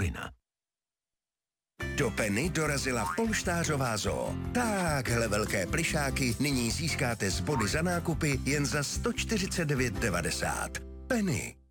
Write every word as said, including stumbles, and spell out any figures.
Purina. Do Penny dorazila polštářová zoo. Takhle velké plišáky nyní získáte z body za nákupy jen za sto čtyřicet devět devadesát. Penny.